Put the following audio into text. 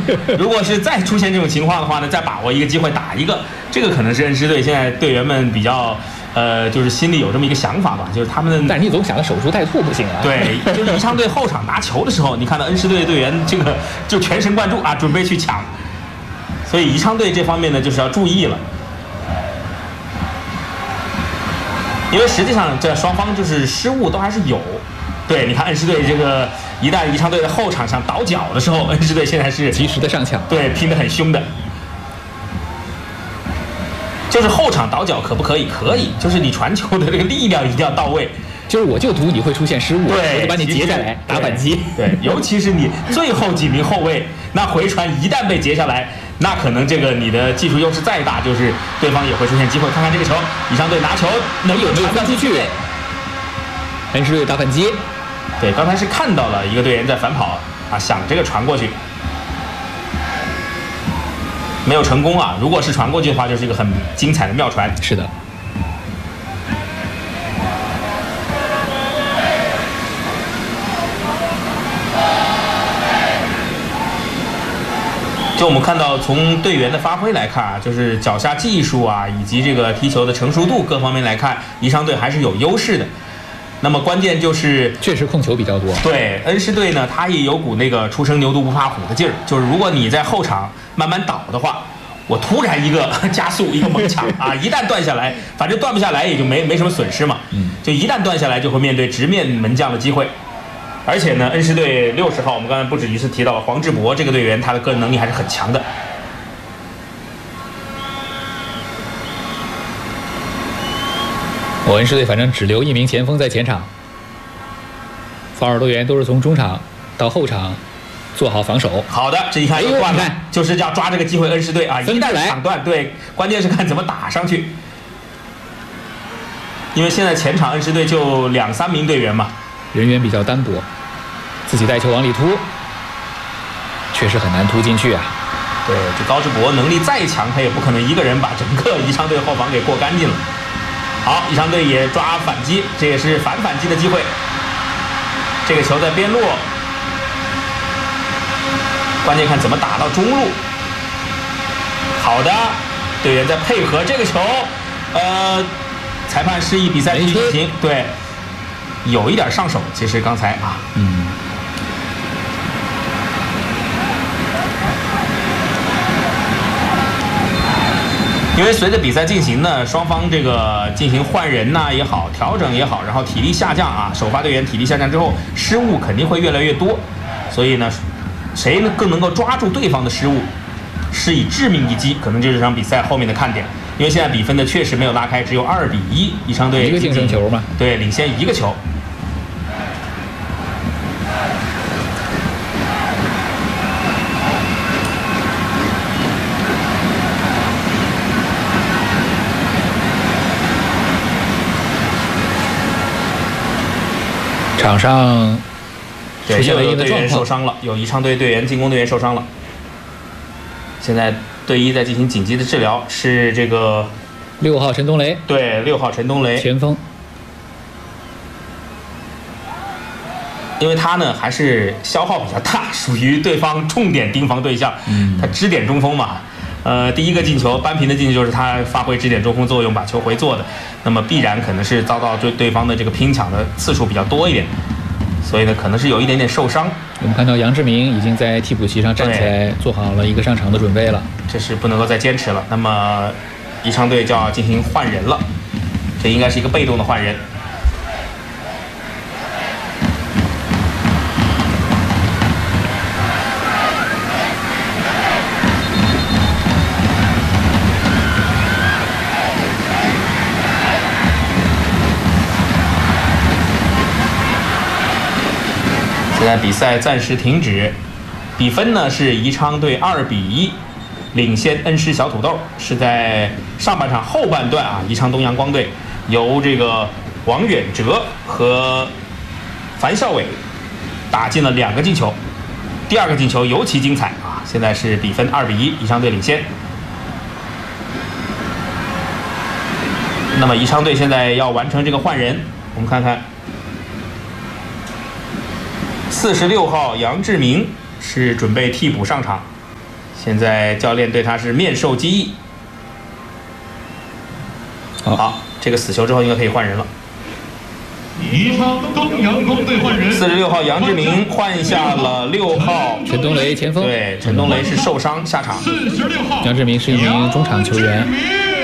如果是再出现这种情况的话呢，再把握一个机会打一个，这个可能是恩施队现在队员们比较就是心里有这么一个想法吧，就是他们。 但是你总想着守株待兔不行啊。 对，就是宜昌队后场拿球的时候，你看到恩施队队员这个就全神贯注啊，准备去抢，所以宜昌队这方面呢就是要注意了。因为实际上这双方就是失误都还是有，对，你看恩施队这个一旦宜昌队的后场上倒脚的时候，恩施队现在是及时的上抢， 对，拼得很凶的。就是后场倒脚可不可以？可以，就是你传球的这个力量一定要到位。 就是我就赌你会出现失误， 对， 我就把你截下来打反击。 对，尤其是你最后几名后卫，那回传一旦被截下来，那可能这个你的技术优势再大，就是对方也会出现机会。看看这个球，宜昌队拿球能有没有传出去？ 恩施队打反击。 对，刚才是看到了一个队员在反跑啊，想这个传过去，没有成功啊。如果是传过去的话，就是一个很精彩的妙传。 是的。 就我们看到，从队员的发挥来看啊，就是脚下技术啊，以及这个踢球的成熟度各方面来看，宜昌队还是有优势的。那么关键就是确实控球比较多。 对，恩施队呢，他也有股那个初生牛犊不怕虎的劲儿，就是如果你在后场慢慢倒的话，我突然一个加速一个猛抢啊，一旦断下来，反正断不下来也就没什么损失嘛。就一旦断下来，就会面对直面门将的机会。而且呢，恩施队60号，我们刚才不止一次提到了黄志博这个队员，他的个人能力还是很强的。 我恩施队反正只留一名前锋在前场，防守队员都是从中场到后场做好防守。 好的，这一看就断了，就是要抓这个机会，恩施队啊，一旦抢断，对，关键是看怎么打上去。因为现在前场恩施队就2、3名队员嘛， 人员比较单薄，自己带球往里突，确实很难突进去啊。 对，这高志博能力再强，他也不可能一个人把整个宜昌队后防给过干净了。好，宜昌队也抓反击，这也是反击的机会。这个球在边路，关键看怎么打到中路。好的，队员在配合这个球，裁判示意比赛继续进行，对，有一点上手，其实刚才啊，因为随着比赛进行呢，双方这个进行换人呐也好，调整也好，然后体力下降啊，首发队员体力下降之后，失误肯定会越来越多，所以呢，谁更能够抓住对方的失误，施以致命一击，可能就是这场比赛后面的看点。因为现在比分呢确实没有拉开，只有2-1，宜昌队一个净胜球嘛， 对，领先1个球。 场上对，又有队员受伤了，有宜昌队队员进攻队员受伤了。现在队医在进行紧急的治疗，是这个 6号陈东雷。 对，6号陈东雷前锋， 因为他呢还是消耗比较大，属于对方重点盯防对象。他支点中锋嘛。第一个进球扳平的进球就是他发挥支点中锋作用把球回做的，那么必然可能是遭到对方的这个拼抢的次数比较多一点，所以呢可能是有一点点受伤。 我们看到杨志明已经在替补席上站起来，做好了一个上场的准备了。 这是不能够再坚持了，那么宜昌队就要进行换人了，这应该是一个被动的换人。现在比赛暂时停止，比分呢是宜昌队2-1，领先恩施小土豆。是在上半场后半段啊，宜昌东阳光队由这个王远哲和樊孝伟打进了2个进球，第2个进球尤其精彩啊！现在是比分2-1，宜昌队领先。那么宜昌队现在要完成这个换人，我们看看。46号杨志明是准备替补上场， 现在教练对他是面授机意。好，这个死球之后应该可以换人了。 宜昌东阳光队换人 ，46号杨志明换下了6号陈东雷前锋。 对，陈东雷是受伤下场。 46号杨志明是一名中场球员。